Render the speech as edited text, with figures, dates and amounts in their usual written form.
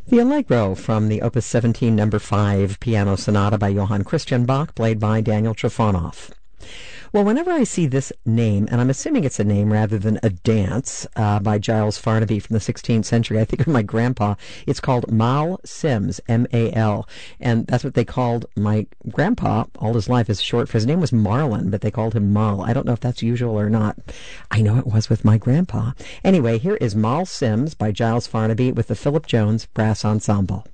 The Allegro from the Opus 17 No. 5 Piano Sonata by Johann Christian Bach, played by Daniel Trifonov. Well, whenever I see this name, and I'm assuming it's a name rather than a dance by Giles Farnaby from the 16th century, I think of my grandpa. It's called Mal Sims, M-A-L, and that's what they called my grandpa all his life. Is short for his name was Marlin, but they called him Mal. I don't know if that's usual or not. I know it was with my grandpa. Anyway, here is Mal Sims by Giles Farnaby with the Philip Jones Brass Ensemble.